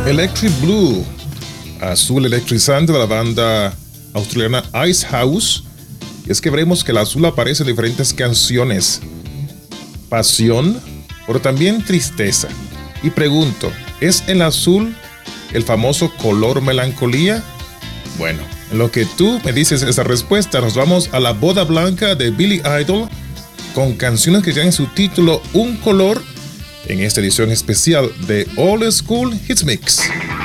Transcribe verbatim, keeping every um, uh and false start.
Electric Blue, azul electrizante de la banda australiana Icehouse. Y es que veremos que el azul aparece en diferentes canciones. Pasión, pero también tristeza. Y pregunto, ¿es el azul el famoso color melancolía? Bueno, en lo que tú me dices esa respuesta, nos vamos a la boda blanca de Billy Idol con canciones que llevan su título Un color en esta edición especial de Old School Hits Mix.